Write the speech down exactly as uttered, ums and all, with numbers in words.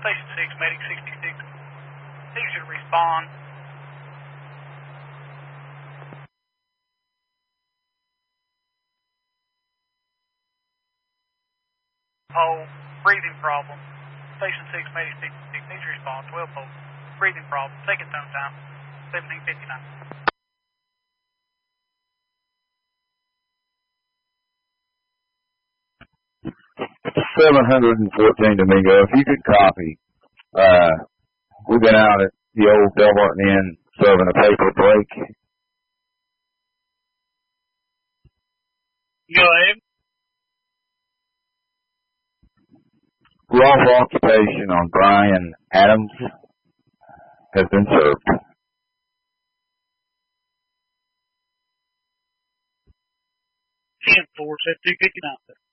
Station six, Medic sixty-six. Need you to respond. Pole, breathing problem. Station six, Medic sixty-six. Need you to respond. twelve pole. Breathing problem. Second tone time. seventeen fifty-nine. seven hundred fourteen Domingo, if you could copy, uh, we've been out at the old Delmartin Inn serving a paper break. Go ahead. Lawful occupation on Brian Adams has been served. ten four, seven two fifty-nine, sir.